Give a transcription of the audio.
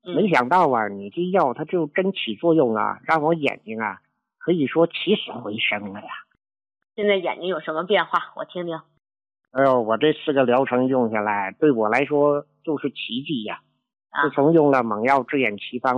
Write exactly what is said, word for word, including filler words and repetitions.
嗯、 没想到啊，你这药它就真起作用啊，让我眼睛啊可以说起死回生了呀。 现在眼睛有什么变化？我听听。 哎呦，我这四个疗程用下来，对我来说就是奇迹呀！ 啊、 自从用了猛药治眼奇方